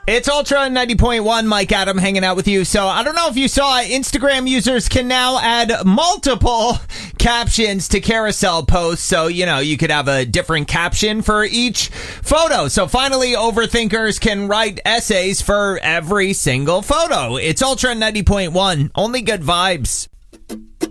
It's Ultra 90.1, Mike Adam hanging out with you. So I don't know if you saw, Instagram users can now add multiple captions to carousel posts. So, you could have a different caption for each photo. So finally, overthinkers can write essays for every single photo. It's Ultra 90.1, only good vibes.